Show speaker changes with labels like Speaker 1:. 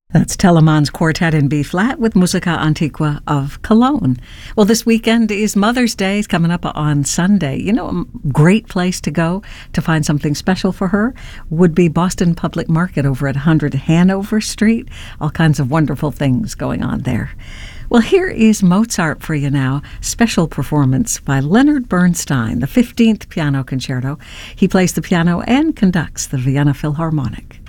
Speaker 1: That's Telemann's Quartet in B-flat with Musica Antiqua of Cologne. Well, this weekend is Mother's Day. It's coming up on Sunday. You know, a great place to go to find something special for her would be Boston Public Market over at 100 Hanover Street. All kinds of wonderful things going on there. Well, here is Mozart for you now. Special performance by Leonard Bernstein, the 15th Piano Concerto. He plays the piano and conducts the Vienna Philharmonic.